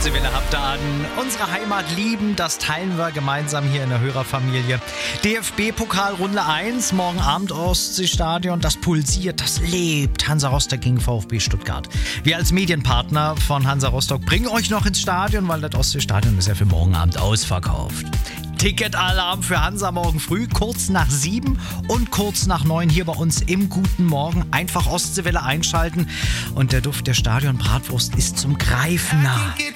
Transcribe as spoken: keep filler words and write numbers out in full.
Ostseewelle habt ihr an. Unsere Heimat lieben, das teilen wir gemeinsam hier in der Hörerfamilie. D F B-Pokal Runde eins, morgen Abend Ostseestadion. Das pulsiert, das lebt. Hansa Rostock gegen VfB Stuttgart. Wir als Medienpartner von Hansa Rostock bringen euch noch ins Stadion, weil das Ostseestadion ist ja für morgen Abend ausverkauft. Ticketalarm für Hansa morgen früh, kurz nach sieben und kurz nach neun hier bei uns im Guten Morgen. Einfach Ostseewelle einschalten und der Duft der Stadion-Bratwurst ist zum Greifen nah.